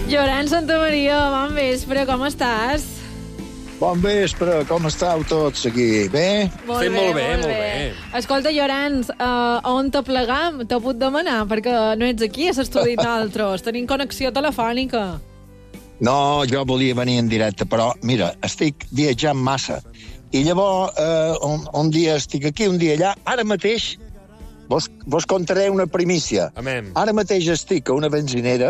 Llorenç Santamaria, bon vespre, com estàs? Bon vespre, com estàu tots aquí? Bé? Molt bé. Escolta, Llorenç, on te plegam? T'ho puc demanar, perquè no ets aquí a l'estudi nosaltres. Tenim connexió telefònica. No, jo volia venir en directe, però, mira, estic viatjant massa. I llavors, un dia estic aquí, un dia allà. Ara mateix, vos contaré una primícia. Amén. Ara mateix estic a una benzinera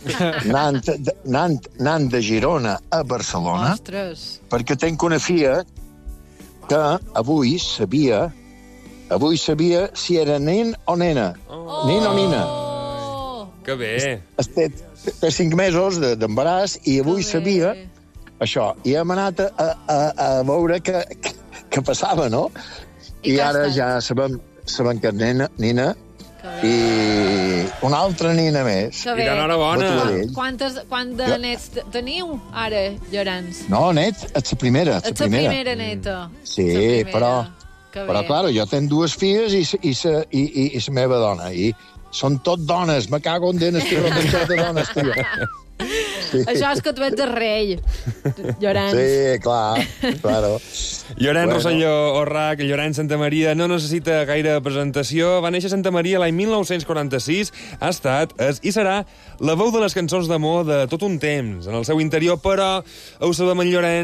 anant de Girona a Barcelona. Ostres. Perquè tenc una filla que avui sabia si era nen o nena. Nen o nina. Que bé. Té 5 mesos d'embaràs i avui sabia això. I hem anat a veure què passava, no? I ara ja sabem que és nina i una altra nina més. Que bé. I d'enhorabona. Quants de nets teniu ara, Llorenç? No, net, ets la primera. Ets la primera neta. Sí, però clar, jo tenc 2 filles i la meva dona. I són tot dones. Me cago en dent, estic rodejat de dones, tio. Sí. Això és que tu ets el rei, Llorenç. Sí, clar, claro. Llorenç Rosselló Orrach, Llorenç Santamaria, no necessita gaire presentació. Va néixer a Santa Maria l'any 1946. Ha estat, és i serà la veu de les cançons d'amor de tot un temps en el seu interior, però ho sabem en Llorenç.